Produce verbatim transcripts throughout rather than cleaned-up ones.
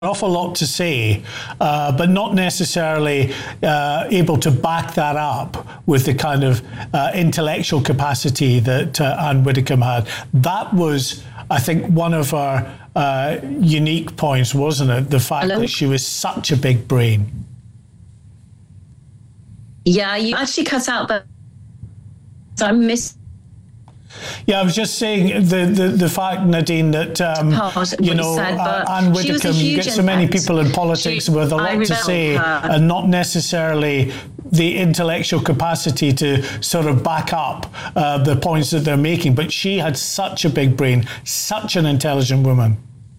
an awful lot to say, uh, but not necessarily uh, able to back that up with the kind of uh, intellectual capacity that uh, Anne Widdecombe had. That was, I think, one of our uh, unique points, wasn't it? The fact Hello? that she was such a big brain. Yeah, you actually cut out the... So I missed... Yeah, I was just saying the, the, the fact, Nadine, that, um, Part, you know, said, uh, Anne Widdecombe, you get so many people in politics she, with a lot to say and not necessarily the intellectual capacity to sort of back up uh, the points that they're making. But she had such a big brain, such an intelligent woman.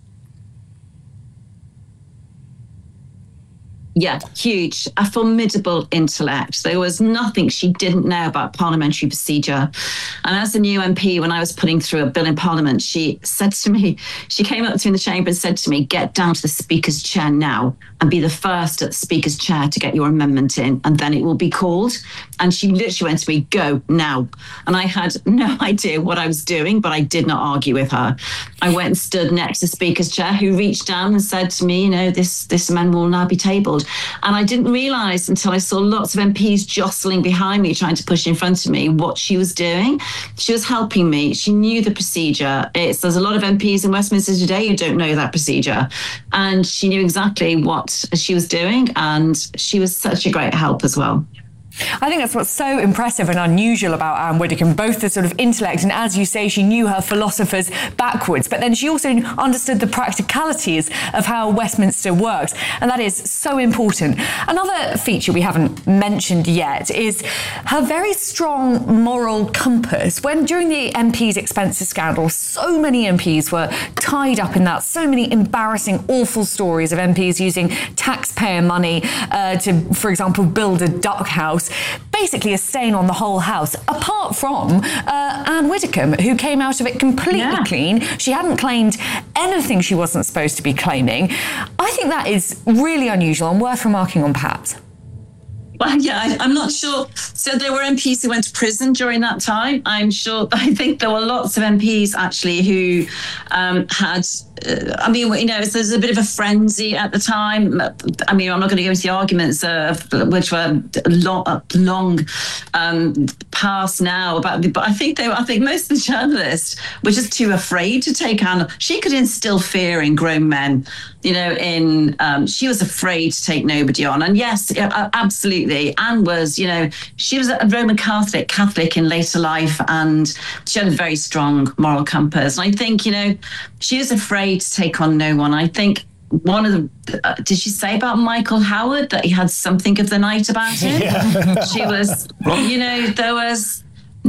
Yeah, huge, a formidable intellect. There was nothing she didn't know about parliamentary procedure. And as a new M P, when I was putting through a bill in Parliament, she said to me, she came up to me in the chamber and said to me, get down to the Speaker's chair now and be the first at the Speaker's chair to get your amendment in, and then it will be called. And she literally went to me, go now. And I had no idea what I was doing, but I did not argue with her. I went and stood next to the Speaker's chair, who reached down and said to me, you know, this, this amendment will now be tabled. And I didn't realise until I saw lots of M Ps jostling behind me, trying to push in front of me, what she was doing. She was helping me. She knew the procedure. It's, there's a lot of M Ps in Westminster today who don't know that procedure. And she knew exactly what she was doing. And she was such a great help as well. I think that's what's so impressive and unusual about Anne Widdecombe, both the sort of intellect and, as you say, she knew her philosophers backwards, but then she also understood the practicalities of how Westminster works, and that is so important. Another feature we haven't mentioned yet is her very strong moral compass. When during the M P's expenses scandal, so many M Ps were tied up in that, so many embarrassing, awful stories of M Ps using taxpayer money uh, to, for example, build a duck house. Basically a stain on the whole house, apart from uh, Anne Widdecombe, who came out of it completely yeah. clean. She hadn't claimed anything she wasn't supposed to be claiming. I think that is really unusual and worth remarking on, perhaps. Well, yeah, I, I'm not sure. So there were M Ps who went to prison during that time. I'm sure, I think there were lots of M Ps actually who um, had, uh, I mean, you know, there's a bit of a frenzy at the time. I mean, I'm not going to go into the arguments uh, which were long, long um, past now about, but I think they were, I think most of the journalists were just too afraid to take Anne. She could instill fear in grown men, you know, in, um, she was afraid to take nobody on. And yes, absolutely. Anne was, you know, she was a Roman Catholic, Catholic in later life, and she had a very strong moral compass. And I think, you know, she was afraid to take on no one. I think one of the, uh, did she say about Michael Howard that he had something of the night about him? Yeah. She was, you know, there was,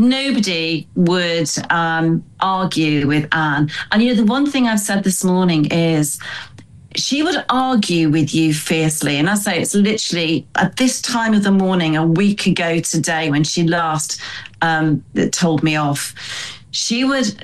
nobody would um, argue with Anne. And, you know, the one thing I've said this morning is, she would argue with you fiercely. And I say it's literally at this time of the morning, a week ago today, when she last um, told me off, she would,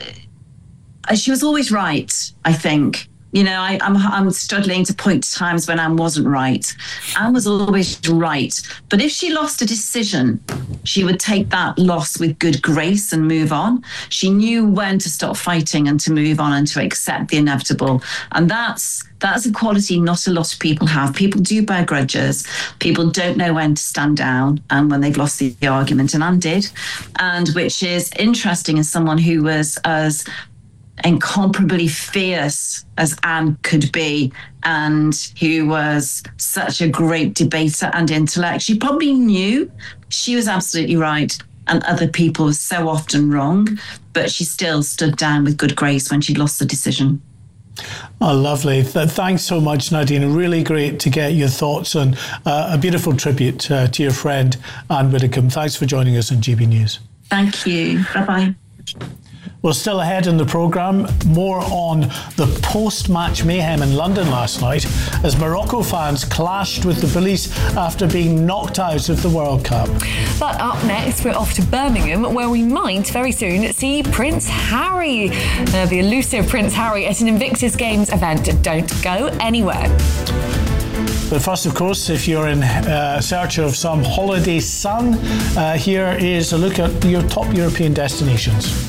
she was always right, I think. You know, I, I'm I'm struggling to point to times when Anne wasn't right. Anne was always right. But if she lost a decision, she would take that loss with good grace and move on. She knew when to stop fighting and to move on and to accept the inevitable. And that's that's a quality not a lot of people have. People do bear grudges. People don't know when to stand down and when they've lost the, the argument. And Anne did. And which is interesting as someone who was as incomparably fierce as Anne could be, and who was such a great debater and intellect. She probably knew she was absolutely right and other people were so often wrong, but she still stood down with good grace when she lost the decision. Oh, lovely. Th- thanks so much, Nadine. Really great to get your thoughts on uh, a beautiful tribute uh, to your friend Anne Widdecombe. Thanks for joining us on G B News. Thank you. Bye-bye. Well, still ahead in the programme, more on the post-match mayhem in London last night as Morocco fans clashed with the police after being knocked out of the World Cup. But up next, we're off to Birmingham, where we might very soon see Prince Harry. Uh, the elusive Prince Harry at an Invictus Games event. Don't go anywhere. But first, of course, if you're in uh, search of some holiday sun, uh, here is a look at your top European destinations.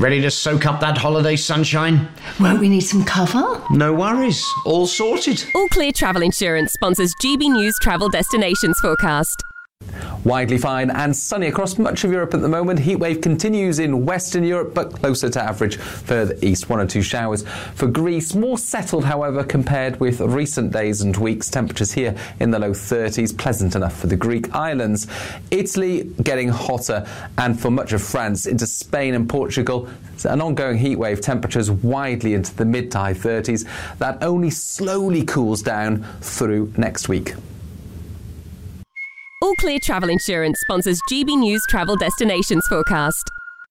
Ready to soak up that holiday sunshine? Won't we need some cover? No worries. All sorted. All Clear Travel Insurance sponsors G B News Travel Destinations Forecast. Widely fine and sunny across much of Europe at the moment. Heatwave continues in Western Europe, but closer to average further east. One or two showers for Greece. More settled, however, compared with recent days and weeks. Temperatures here in the low thirties. Pleasant enough for the Greek islands. Italy getting hotter, and for much of France into Spain and Portugal, an ongoing heatwave. Temperatures widely into the mid to high thirties. That only slowly cools down through next week. All Clear Travel Insurance sponsors G B News Travel Destinations Forecast.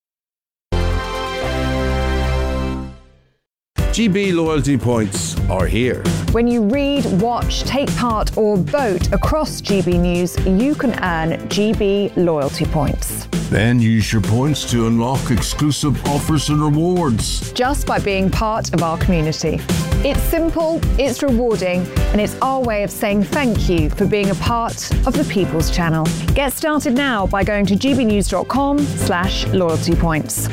G B loyalty points are here. When you read, watch, take part or vote across G B News, you can earn G B loyalty points. Then use your points to unlock exclusive offers and rewards. Just by being part of our community. It's simple, it's rewarding, and it's our way of saying thank you for being a part of the People's Channel. Get started now by going to gbnews.com slash loyalty points.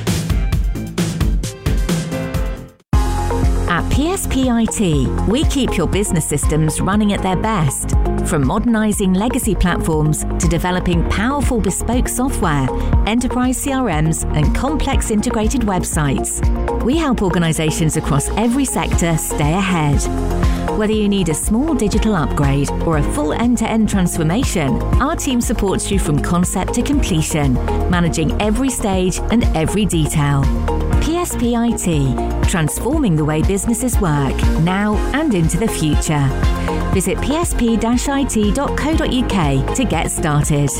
At P S P I T, we keep your business systems running at their best. From modernising legacy platforms to developing powerful bespoke software, enterprise C R Ms and complex integrated websites, we help organisations across every sector stay ahead. Whether you need a small digital upgrade or a full end-to-end transformation, our team supports you from concept to completion, managing every stage and every detail. P S P I T, transforming the way businesses work, now and into the future. Visit p s p dash i t dot co dot u k to get started.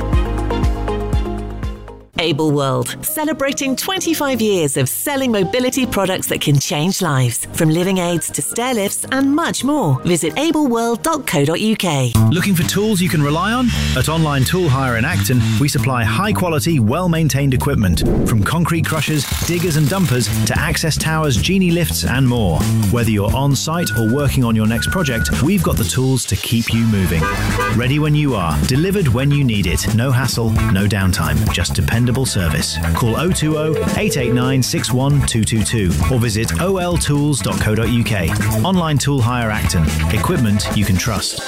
Able World, celebrating twenty-five years of selling mobility products that can change lives, from living aids to stair lifts and much more. Visit able world dot co dot u k. Looking for tools you can rely on? At Online Tool Hire in Acton, we supply high-quality, well-maintained equipment, from concrete crushers, diggers and dumpers to access towers, genie lifts and more. Whether you're on-site or working on your next project, we've got the tools to keep you moving. Ready when you are, delivered when you need it. No hassle, no downtime, just dependable service. Call oh two oh, eight eight nine, six one two two two or visit o l tools dot co dot u k. Online Tool Hire Acton. Equipment you can trust.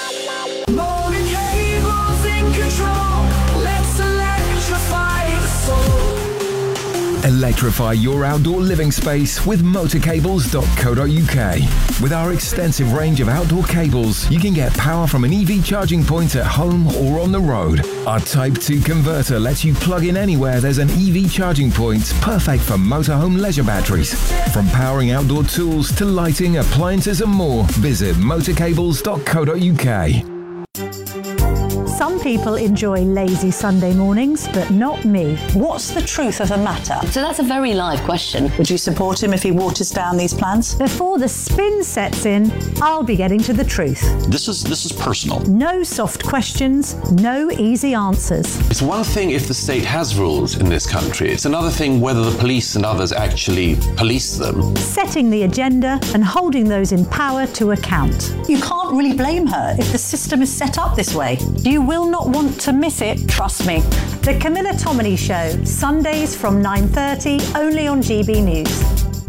Electrify your outdoor living space with motor cables dot co dot u k. With our extensive range of outdoor cables, you can get power from an E V charging point at home or on the road. Our Type two converter lets you plug in anywhere there's an E V charging point, perfect for motorhome leisure batteries. From powering outdoor tools to lighting, appliances and more, visit motor cables dot co dot u k. Some people enjoy lazy Sunday mornings, but not me. What's the truth of the matter? So that's a very live question. Would you support him if he waters down these plans? Before the spin sets in, I'll be getting to the truth. This is this is personal. No soft questions, no easy answers. It's one thing if the state has rules in this country. It's another thing whether the police and others actually police them. Setting the agenda and holding those in power to account. You can't really blame her if the system is set up this way. You will not want to miss it, trust me. The Camilla Tominey Show, Sundays from nine thirty, only on G B News.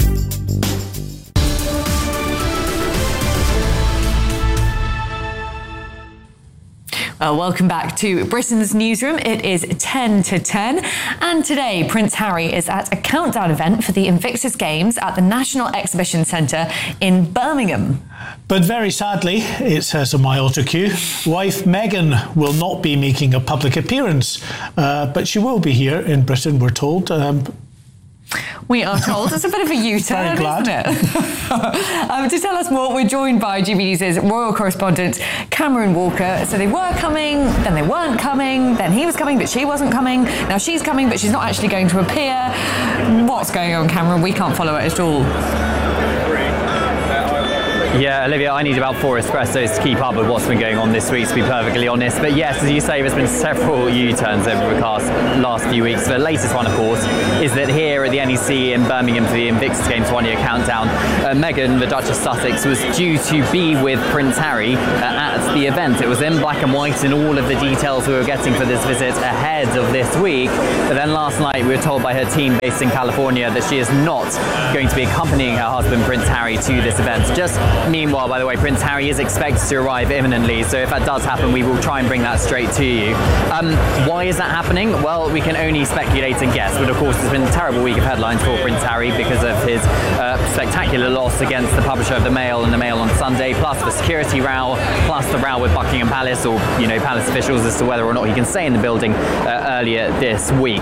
Well, welcome back to Britain's newsroom. It is ten to ten, and today Prince Harry is at a countdown event for the Invictus Games at the National Exhibition Centre in Birmingham. But very sadly, it says on my autocue, wife Meghan will not be making a public appearance, uh, but she will be here in Britain, we're told. Um, We are told. It's a bit of a U-turn, isn't it? um, to tell us more, we're joined by G B News' royal correspondent, Cameron Walker. So they were coming, then they weren't coming, then he was coming, but she wasn't coming. Now she's coming, but she's not actually going to appear. What's going on, Cameron? We can't follow it at all. Yeah, Olivia, I need about four espressos to keep up with what's been going on this week, to be perfectly honest. But yes, as you say, there's been several U-turns over the past, last few weeks. The latest one, of course, is that here at the N E C in Birmingham for the Invictus Games one-year countdown, uh, Meghan, the Duchess of Sussex, was due to be with Prince Harry uh, at the event. It was in black and white in all of the details we were getting for this visit ahead of this week. But then last night we were told by her team based in California that she is not going to be accompanying her husband, Prince Harry, to this event. Just meanwhile, by the way, Prince Harry is expected to arrive imminently, so if that does happen, we will try and bring that straight to you. Um, why is that happening? Well, we can only speculate and guess, but of course it's been a terrible week of headlines for Prince Harry because of his uh, spectacular loss against the publisher of the Mail and the Mail on Sunday, plus the security row, plus the row with Buckingham Palace, or, you know, palace officials as to whether or not he can stay in the building uh, earlier this week.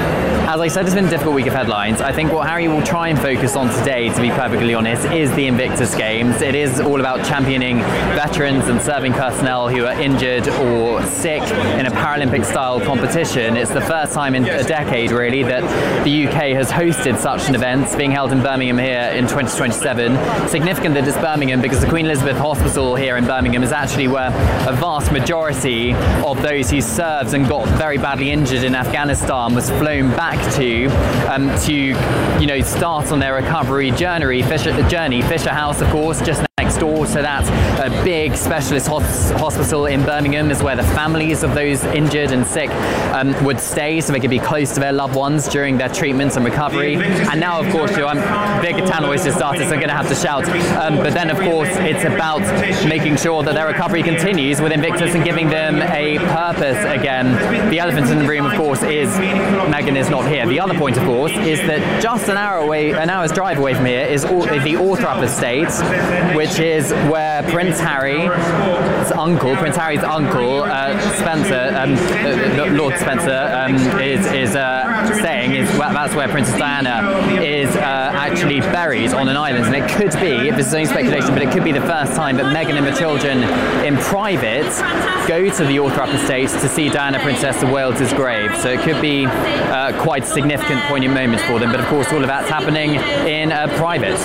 As I said, it's been a difficult week of headlines. I think what Harry will try and focus on today, to be perfectly honest, is the Invictus Games. It is all about championing veterans and serving personnel who are injured or sick in a Paralympic-style competition. It's the first time in a decade, really, that the U K has hosted such an event, being held in Birmingham here in twenty twenty-seven. Significant that it's Birmingham because the Queen Elizabeth Hospital here in Birmingham is actually where a vast majority of those who served and got very badly injured in Afghanistan was flown back to um, to you know start on their recovery journey. Fisher, journey. Fisher House, of course, just next door to that a big specialist hos- hospital in Birmingham is where the families of those injured and sick um, would stay, so they could be close to their loved ones during their treatment and recovery. And now, of course, you know, I'm big Italian voices started, so I'm going to have to shout. Um, but then, of course, it's about making sure that their recovery continues with Invictus and giving them a purpose again. The elephant in the room, of course, is Meghan is not here. The other point, of course, is that just an hour away, an hour's drive away from here is the Orthrup Estate, which is where Prince Harry's uncle, Prince Harry's uncle, uh, Spencer, um, uh, Lord Spencer, um, is is uh, staying. Is that's where Princess Diana is uh, actually buried on an island, and it could be, this is only speculation, but it could be the first time that Meghan and the children, in private, go to the Orthrup Estate to see Diana, Princess of Wales's grave. So it could be uh, quite significant, poignant moments for them. But of course, all of that's happening in uh, private.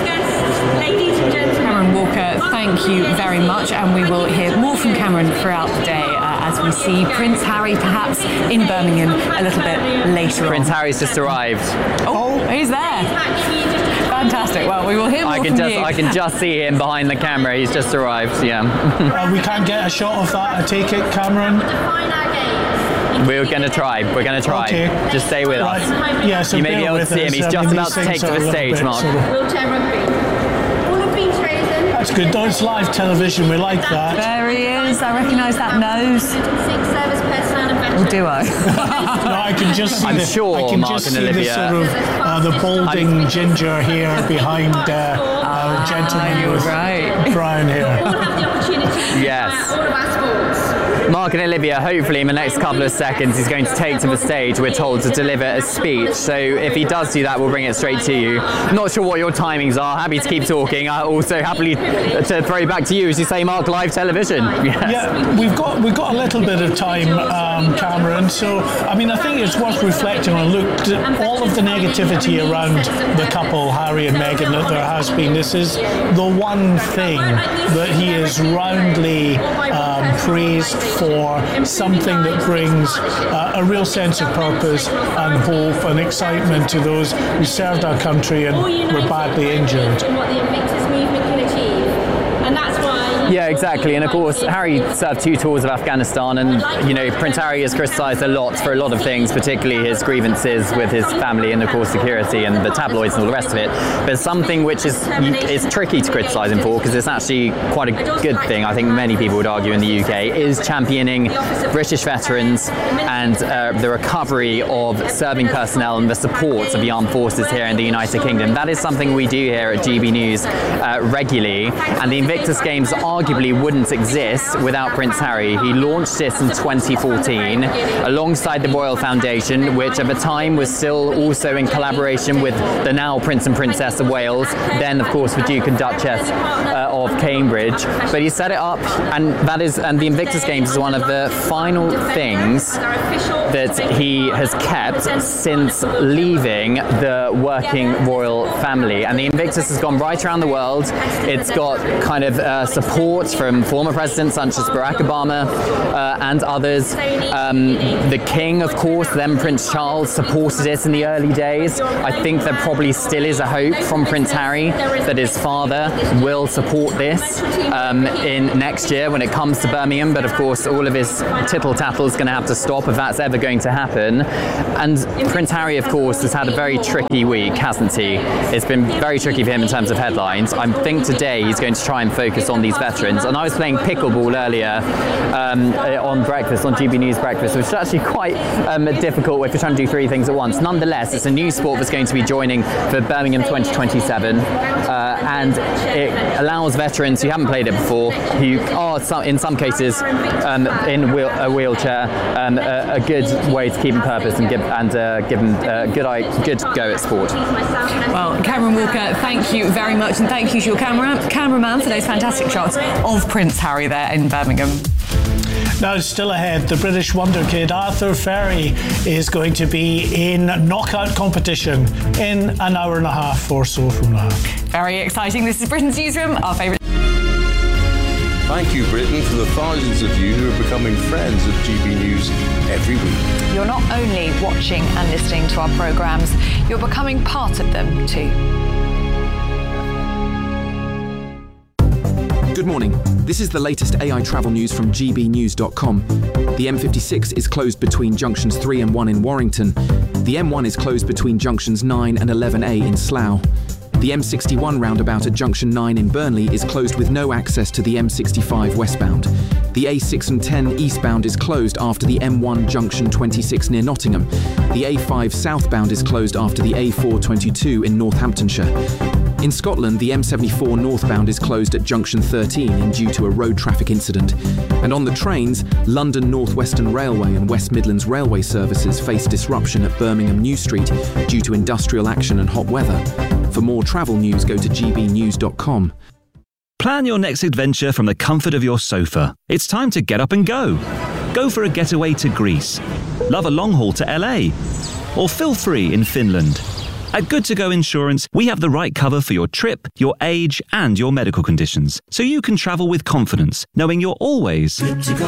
Cameron Walker, thank you very much, and we will hear more from Cameron throughout the day uh, as we see Prince Harry perhaps in Birmingham a little bit later Prince on. Harry's just arrived. Oh, he's there. Fantastic. Well, we will hear more I can from just, you. I can just see him behind the camera. He's just arrived. Yeah. uh, we can't get a shot of that. I take it, Cameron. We're going to try. We're going to try. Okay. Just stay with right. us. Yeah, so you may be able to see him. He's just I mean, about to take to the stage, bit, Mark. So. That's good. That's live television. We like that. There he is. I recognise that nose. Or do I? No, I can just see I'm the, sure I can Mark just and see Olivia. the sort of uh, the balding I'm, ginger hair behind uh, uh, gentleman with right. brown hair. Yes. Mark and Olivia, hopefully in the next couple of seconds, he's going to take to the stage, we're told, to deliver a speech. So if he does do that, we'll bring it straight to you. Not sure what your timings are. Happy to keep talking. I also happily to throw back to you, as you say, Mark, live television. Yes. Yeah, we've got we've got a little bit of time, um, Cameron. So I mean, I think it's worth reflecting on. Look, all of the negativity around the couple, Harry and Meghan, that there has been. This is the one thing that he is roundly um, praised for, something that brings uh, a real sense of purpose and hope and excitement to those who served our country and were badly injured. And what the Invictus movement can achieve. And that's why. Yeah, exactly. And of course, Harry served two tours of Afghanistan, and you know, Prince Harry is criticised a lot for a lot of things, particularly his grievances with his family and of course security and the tabloids and all the rest of it. But something which is is tricky to criticise him for, because it's actually quite a good thing, I think many people would argue in the U K, is championing British veterans and uh, the recovery of serving personnel and the support of the armed forces here in the United Kingdom. That is something we do here at G B News uh, regularly, and the Invictus Games arguably wouldn't exist without Prince Harry. He launched this in twenty fourteen alongside the Royal Foundation, which at the time was still also in collaboration with the now Prince and Princess of Wales, then of course the Duke and Duchess uh, of Cambridge. But he set it up, and that is, and the Invictus Games is one of the final things that he has kept since leaving the working royal family. And the Invictus has gone right around the world. It's got kind of of uh, support from former presidents such as Barack Obama uh, and others. Um, the King, of course, then Prince Charles, supported it in the early days. I think there probably still is a hope from Prince Harry that his father will support this um, in next year when it comes to Birmingham, but of course all of his tittle-tattle is going to have to stop if that's ever going to happen. And Prince Harry, of course, has had a very tricky week, hasn't he? It's been very tricky for him in terms of headlines. I think today he's going to try and focus on these veterans. And I was playing pickleball earlier um, on breakfast, on G B News Breakfast, which is actually quite um, difficult if you're trying to do three things at once. Nonetheless, it's a new sport that's going to be joining for Birmingham twenty twenty-seven, uh, and it allows veterans who haven't played it before, who are some, in some cases um, in wheel, a wheelchair, um, a, a good way to keep them purpose and give and uh, give them a good, good go at sport. Well, Cameron Walker, thank you very much, and thank you to your camera, cameraman for those fantastic shots of Prince Harry there in Birmingham. Now, still ahead, the British wonder kid Arthur Ferry is going to be in knockout competition in an hour and a half or so from now. Very exciting. This is Britain's Newsroom, our favourite. Thank you, Britain, for the thousands of you who are becoming friends of G B News every week. You're not only watching and listening to our programmes, you're becoming part of them too. Good morning. This is the latest A I travel news from G B news dot com. The M fifty-six is closed between junctions three and one in Warrington. The M one is closed between junctions nine and eleven A in Slough. The M sixty-one roundabout at junction nine in Burnley is closed with no access to the M sixty-five westbound. The A six and ten eastbound is closed after the M one junction twenty-six near Nottingham. The A five southbound is closed after the A four twenty-two in Northamptonshire. In Scotland, the M seventy-four northbound is closed at junction thirteen in due to a road traffic incident. And on the trains, London North Western Railway and West Midlands Railway services face disruption at Birmingham New Street due to industrial action and hot weather. For more travel news, go to G B news dot com. Plan your next adventure from the comfort of your sofa. It's time to get up and go. Go for a getaway to Greece. Love a long haul to L A. Or feel free in Finland. At Good To Go Insurance, we have the right cover for your trip, your age, and your medical conditions, so you can travel with confidence, knowing you're always good to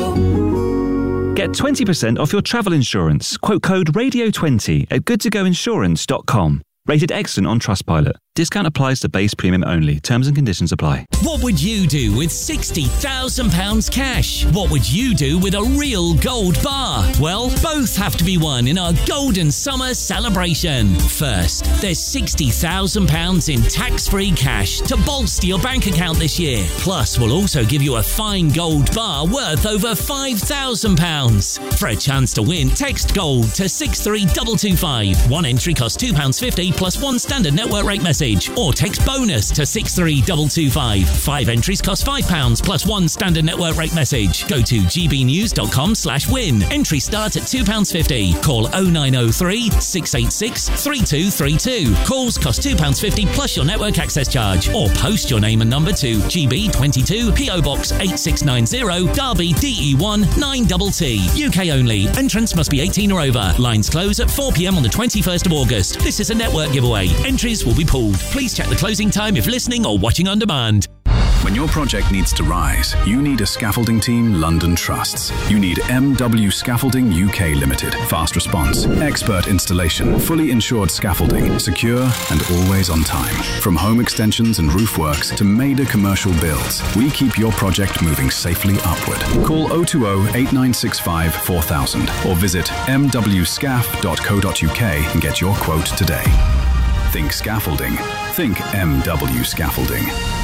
go. Get twenty percent off your travel insurance. Quote code radio twenty at good to go insurance dot com. Rated excellent on Trustpilot. Discount applies to base premium only. Terms and conditions apply. What would you do with sixty thousand pounds cash? What would you do with a real gold bar? Well, both have to be won in our Golden Summer celebration. First, there's sixty thousand pounds in tax-free cash to bolster your bank account this year. Plus, we'll also give you a fine gold bar worth over five thousand pounds. For a chance to win, text GOLD to six three two two five. One entry costs two pounds fifty plus one standard network rate message. Or text BONUS to six three two two five. Five entries cost five pounds plus one standard network rate message. Go to G B news dot com slash win. Entry starts at two pounds fifty. Call oh nine oh three, six eight six, three two three two. Calls cost two pounds fifty plus your network access charge. Or post your name and number to G B twenty-two, P O Box eight six nine zero, Derby D E one nine T T. U K only. Entrance must be eighteen or over. Lines close at four p m on the twenty-first of August. This is a network giveaway. Entries will be pulled. Please check the closing time if listening or watching on demand. When your project needs to rise, you need a scaffolding team London trusts. You need M W Scaffolding U K Limited. Fast response, expert installation, fully insured scaffolding, secure and always on time. From home extensions and roof works to major commercial builds, we keep your project moving safely upward. Call oh two oh, eight nine six five, four thousand or visit m w scaff dot co dot u k and get your quote today. Think scaffolding. Think M W Scaffolding.